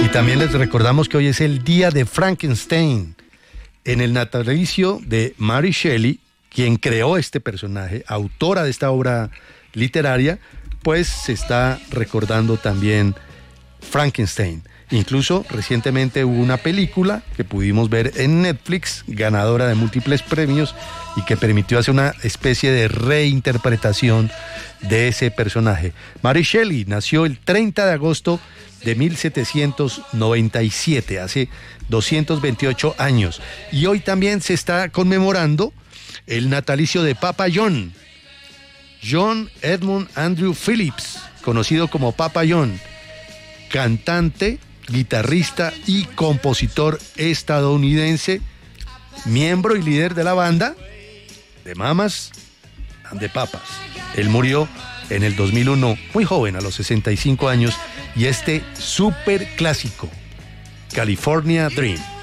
también les recordamos que hoy es el día de Frankenstein. En el natalicio de Mary Shelley, quien creó este personaje, autora de esta obra literaria, pues se está recordando también Frankenstein. Incluso recientemente hubo una película que pudimos ver en Netflix, ganadora de múltiples premios y que permitió hacer una especie de reinterpretación de ese personaje. Mary Shelley nació el 30 de agosto de 1797, hace 228 años. Y hoy también se está conmemorando el natalicio de Papa John Edmund Andrew Phillips, conocido como Papa John, cantante, guitarrista y compositor estadounidense, miembro y líder de la banda de Mamas and the Papas. Él murió en el 2001, muy joven, a los 65 años, y este súper clásico, California Dream.